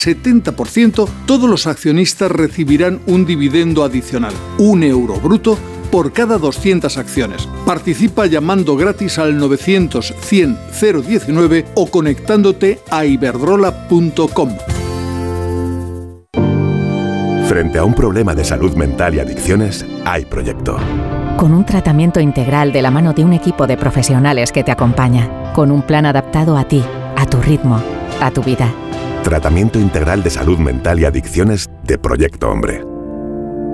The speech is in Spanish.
70%, todos los accionistas recibirán un dividendo adicional, €1 bruto, por cada 200 acciones. Participa llamando gratis al 900 100 019 o conectándote a iberdrola.com. Frente a un problema de salud mental y adicciones, hay proyecto. Con un tratamiento integral de la mano de un equipo de profesionales que te acompaña, con un plan adaptado a ti, a tu ritmo, a tu vida. Tratamiento integral de salud mental y adicciones de Proyecto Hombre.